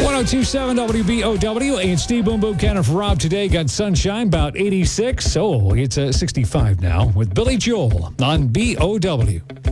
1027 WBOW and Steve Boom Boom Cannon for Rob today. Got sunshine, about 86. Oh, it's 65 now with Billy Joel on BOW.